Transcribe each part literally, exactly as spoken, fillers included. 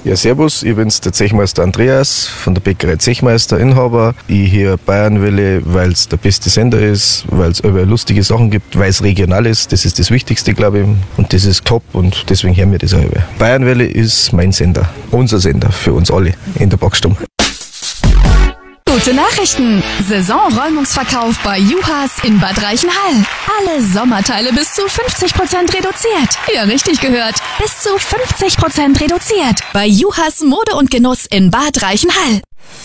Ja, servus, ich bin's, der Zechmeister Andreas von der Bäckerei Zechmeister, Inhaber. Ich höre Bayernwelle, weil es der beste Sender ist, weil es über lustige Sachen gibt, weil es regional ist. Das ist das Wichtigste, glaube ich. Und das ist top und deswegen hören wir das auch über. Bayernwelle ist mein Sender, unser Sender für uns alle in der Backstube. Gute Nachrichten! Saisonräumungsverkauf bei Juhas in Bad Reichenhall. Alle Sommerteile bis zu fünfzig Prozent reduziert. Ja, richtig gehört. Bis zu fünfzig Prozent reduziert. Bei Juhas Mode und Genuss in Bad Reichenhall.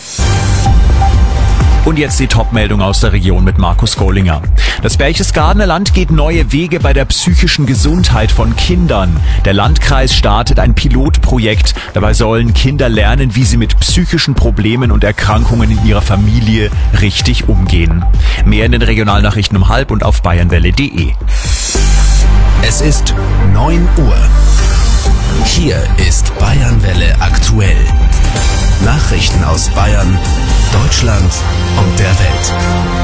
Und jetzt die Top-Meldung aus der Region mit Markus Gollinger. Das Berchtesgadener Land geht neue Wege bei der psychischen Gesundheit von Kindern. Der Landkreis startet ein Pilotprojekt. Dabei sollen Kinder lernen, wie sie mit psychischen Problemen und Erkrankungen in ihrer Familie richtig umgehen. Mehr in den Regionalnachrichten um halb und auf bayernwelle punkt de. Es ist neun Uhr. Hier ist Bayernwelle aktuell. Nachrichten aus Bayern, Deutschland und der Welt.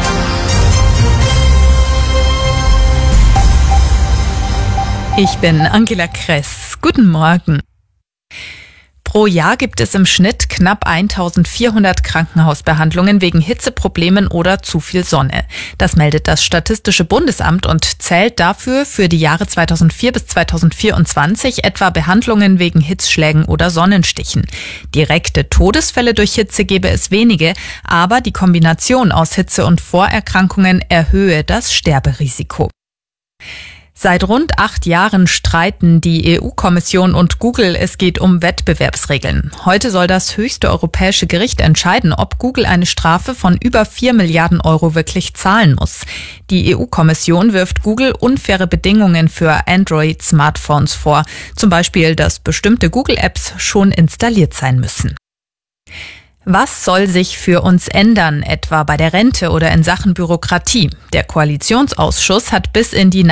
Ich bin Angela Kress. Guten Morgen. Pro Jahr gibt es im Schnitt knapp eintausendvierhundert Krankenhausbehandlungen wegen Hitzeproblemen oder zu viel Sonne. Das meldet das Statistische Bundesamt und zählt dafür für die Jahre zweitausendvier bis zweitausendvierundzwanzig etwa Behandlungen wegen Hitzschlägen oder Sonnenstichen. Direkte Todesfälle durch Hitze gebe es wenige, aber die Kombination aus Hitze und Vorerkrankungen erhöhe das Sterberisiko. Seit rund acht Jahren streiten die E U-Kommission und Google. Es geht um Wettbewerbsregeln. Heute soll das höchste europäische Gericht entscheiden, ob Google eine Strafe von über vier Milliarden Euro wirklich zahlen muss. Die E U-Kommission wirft Google unfaire Bedingungen für Android-Smartphones vor. Zum Beispiel, dass bestimmte Google-Apps schon installiert sein müssen. Was soll sich für uns ändern, etwa bei der Rente oder in Sachen Bürokratie? Der Koalitionsausschuss hat bis in die